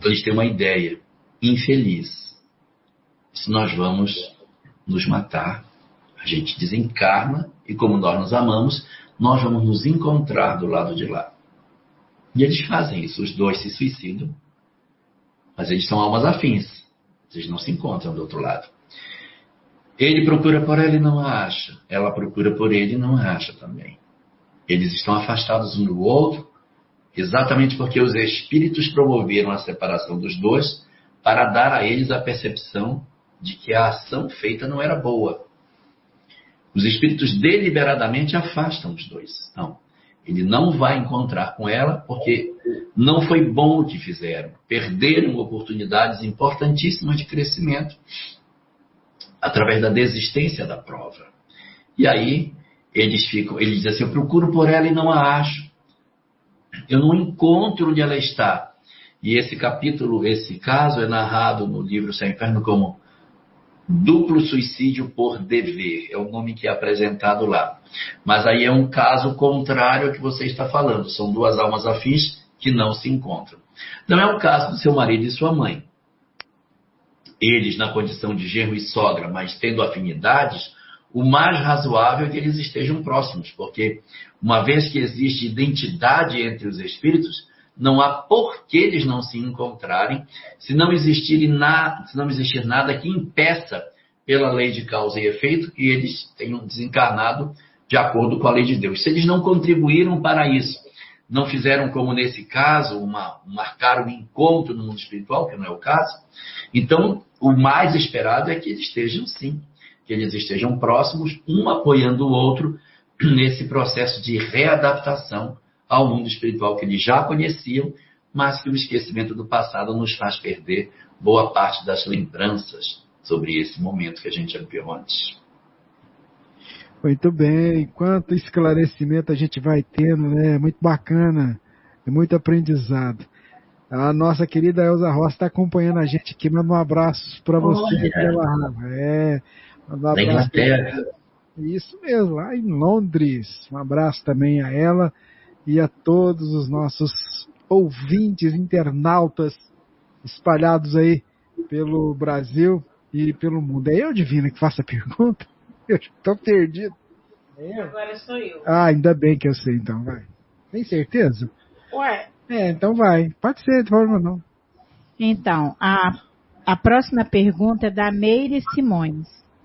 eles têm uma ideia infeliz. Se nós vamos nos matar, a gente desencarna e como nós nos amamos, nós vamos nos encontrar do lado de lá. E eles fazem isso, os dois se suicidam, mas eles são almas afins, eles não se encontram do outro lado. Ele procura por ela e não a acha, ela procura por ele e não a acha também. Eles estão afastados um do outro, exatamente porque os espíritos promoveram a separação dos dois para dar a eles a percepção de que a ação feita não era boa. Os espíritos deliberadamente afastam os dois. Não, ele não vai encontrar com ela porque não foi bom o que fizeram. Perderam oportunidades importantíssimas de crescimento através da desistência da prova. E aí eles dizem assim, eu procuro por ela e não a acho. Eu não encontro onde ela está. E esse caso é narrado no livro Céu e Inferno como duplo suicídio por dever. É o nome que é apresentado lá. Mas aí é um caso contrário ao que você está falando. São duas almas afins que não se encontram. Não é o caso do seu marido e sua mãe. Eles, na condição de genro e sogra, mas tendo afinidades, o mais razoável é que eles estejam próximos, porque uma vez que existe identidade entre os espíritos, não há por que eles não se encontrarem, se não existir nada que impeça, pela lei de causa e efeito, que eles tenham desencarnado de acordo com a lei de Deus. Se eles não contribuíram para isso, não fizeram como nesse caso, marcaram um encontro no mundo espiritual, que não é o caso, então o mais esperado é que eles estejam sim, que eles estejam próximos, um apoiando o outro nesse processo de readaptação ao mundo espiritual que eles já conheciam, mas que o esquecimento do passado nos faz perder boa parte das lembranças sobre esse momento que a gente ampliou antes. Muito bem, quanto esclarecimento a gente vai tendo, né? Muito bacana, é muito aprendizado. A nossa querida Elza Rosa está acompanhando a gente aqui, manda um abraço para você. Manda um abraço. Inglaterra. Isso mesmo, lá em Londres. Um abraço também a ela e a todos os nossos ouvintes, internautas espalhados aí pelo Brasil e pelo mundo. É eu, Divina, que faço a pergunta? Eu estou perdido. Agora sou eu. Ah, ainda bem que eu sei, então, vai. Tem certeza? Ué. Então vai. Pode ser, de forma não. Então, a próxima pergunta é da Meire Simões.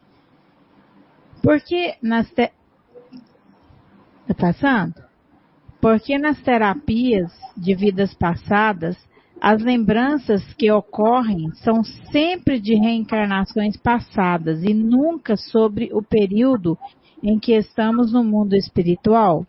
Por que Tá passando? Por que nas terapias de vidas passadas, as lembranças que ocorrem são sempre de reencarnações passadas e nunca sobre o período em que estamos no mundo espiritual?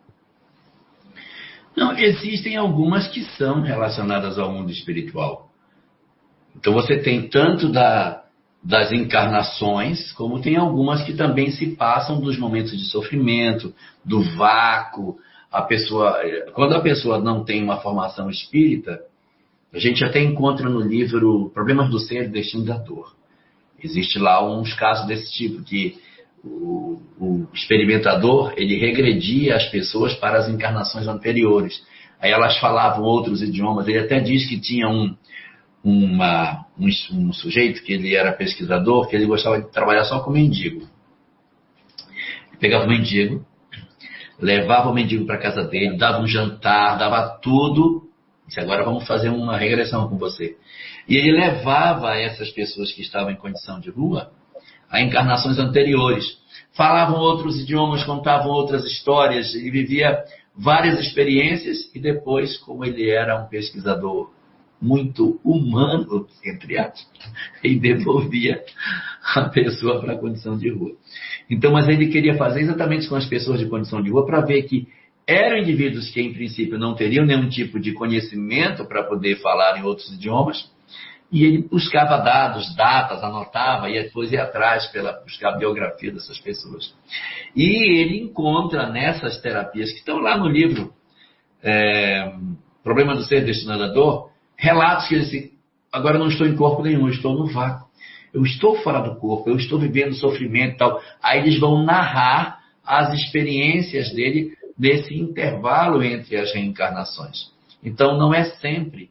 Não, existem algumas que são relacionadas ao mundo espiritual. Então você tem tanto das encarnações, como tem algumas que também se passam dos momentos de sofrimento, do vácuo. Quando a pessoa não tem uma formação espírita, a gente até encontra no livro Problemas do Ser e Destino da Dor. Existe lá uns casos desse tipo, que o experimentador, ele regredia as pessoas para as encarnações anteriores. Aí elas falavam outros idiomas. Ele até diz que tinha um sujeito, que ele era pesquisador, que ele gostava de trabalhar só com mendigo. Ele pegava o mendigo, levava o mendigo para a casa dele, dava um jantar, dava tudo. Disse, agora vamos fazer uma regressão com você. E ele levava essas pessoas que estavam em condição de rua a encarnações anteriores. Falavam outros idiomas, contavam outras histórias, ele vivia várias experiências e depois, como ele era um pesquisador muito humano, entre aspas, ele devolvia a pessoa para a condição de rua. Então, mas ele queria fazer exatamente com as pessoas de condição de rua para ver que eram indivíduos que, em princípio, não teriam nenhum tipo de conhecimento para poder falar em outros idiomas, e ele buscava dados, datas, anotava, e depois ia atrás para buscar a biografia dessas pessoas. E ele encontra nessas terapias, que estão lá no livro Problema do Ser, Destino da Dor, relatos que ele disse, agora eu não estou em corpo nenhum, eu estou no vácuo. Eu estou fora do corpo, eu estou vivendo sofrimento e tal. Aí eles vão narrar as experiências dele nesse intervalo entre as reencarnações. Então não é sempre